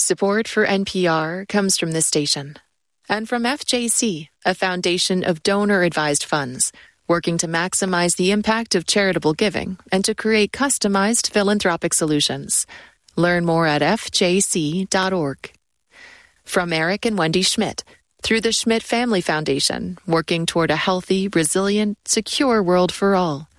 Support for NPR comes from this station and from FJC, a foundation of donor-advised funds working to maximize the impact of charitable giving and to create customized philanthropic solutions. Learn more at fjc.org. From Eric and Wendy Schmidt, through the Schmidt Family Foundation, working toward a healthy, resilient, secure world for all.